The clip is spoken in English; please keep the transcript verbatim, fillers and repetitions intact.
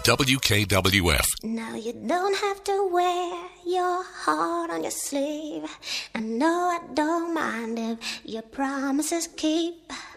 W K W F. Now you don't have to wear your heart on your sleeve. I know I don't mind if your promises keep.